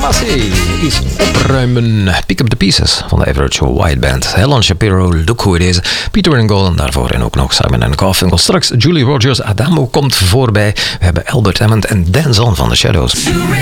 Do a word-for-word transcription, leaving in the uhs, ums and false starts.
Selassie is opruimen. Pick up the pieces van de Average White Band. Helen Shapiro, Look Who It Is. Peter Engel daarvoor en ook nog Simon and Garfunkel. Straks Julie Rogers, Adamo komt voorbij. We hebben Albert Hammond en Dan Zon van The Shadows.